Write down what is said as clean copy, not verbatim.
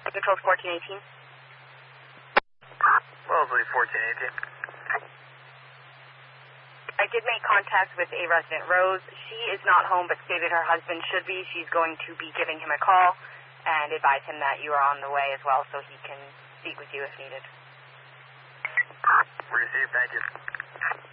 Control 1418. Wellesley 1418. I did make contact with a resident, Rose. She is not home, but stated her husband should be. She's going to be giving him a call and advise him that you are on the way as well so he can speak with you if needed. Received, thank you.